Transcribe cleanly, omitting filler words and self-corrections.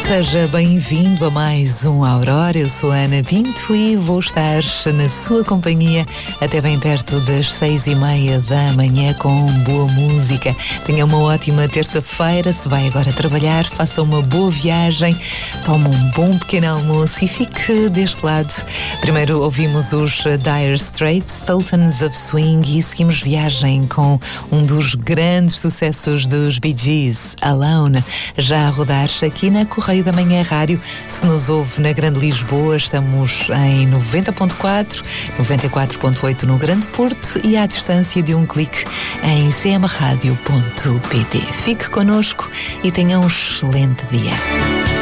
Seja bem-vindo a mais um Aurora. Eu sou a Ana Pinto e vou estar na sua companhia até bem perto das 6:30 da manhã com boa música. Tenha uma ótima terça-feira. Se vai agora trabalhar, faça uma boa viagem, tome um bom pequeno almoço e fique deste lado. Primeiro ouvimos os Dire Straits, Sultans of Swing, e seguimos viagem com um dos grandes sucessos dos Bee Gees, Alone, já a rodar aqui na Correio da Manhã Rádio. Se nos ouve na Grande Lisboa, estamos em 90.4, 94.8 no Grande Porto e à distância de um clique em cmradio.pt. Fique connosco e tenha um excelente dia.